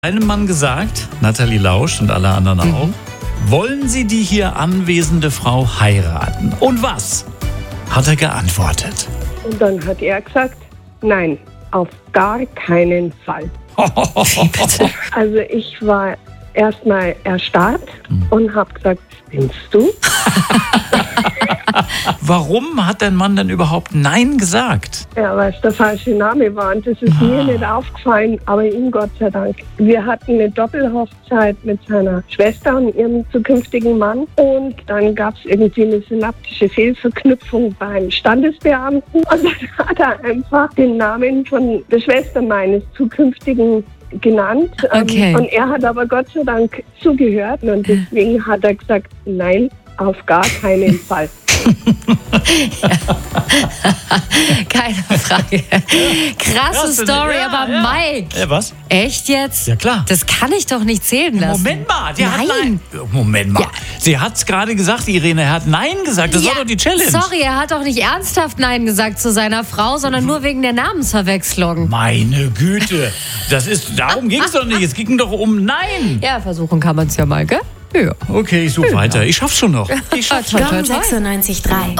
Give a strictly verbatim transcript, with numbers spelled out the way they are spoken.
Einem Mann gesagt, Nathalie Lausch und alle anderen auch, mhm. wollen Sie die hier anwesende Frau heiraten? Und was? Hat er geantwortet. Und dann hat er gesagt, nein, auf gar keinen Fall. Also ich war erstmal erstarrt mhm. und habe gesagt, spinnst du? Warum hat dein Mann denn überhaupt Nein gesagt? Ja, weil es der falsche Name war und das ist ah. mir nicht aufgefallen, aber ihm Gott sei Dank. Wir hatten eine Doppelhochzeit mit seiner Schwester und ihrem zukünftigen Mann und dann gab es irgendwie eine synaptische Fehlverknüpfung beim Standesbeamten und dann hat er einfach den Namen von der Schwester meines zukünftigen genannt. Okay. Und er hat aber Gott sei Dank zugehört und deswegen hat er gesagt, nein, auf gar keinen Fall. Ja. Keine Frage. Krasse Story, ja, aber ja. Mike. Ja, was? Echt jetzt? Ja, klar. Das kann ich doch nicht zählen lassen. Moment mal. Die Nein. Hat nein. Moment mal. Ja. Sie hat es gerade gesagt, Irene. Er hat Nein gesagt. Das ja. war doch die Challenge. Sorry, er hat doch nicht ernsthaft Nein gesagt zu seiner Frau, sondern nur wegen der Namensverwechslung. Meine Güte. Das ist, darum ging es doch nicht. Es ging doch um Nein. Ja, versuchen kann man es ja mal, gell? Ja. Okay, ich suche ja. weiter. Ich schaff's schon noch. Ich schaff's schon. sechsundneunzig Komma drei